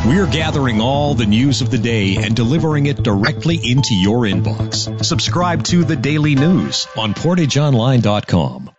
We're gathering all the news of the day and delivering it directly into your inbox. Subscribe to The Daily News on PortageOnline.com.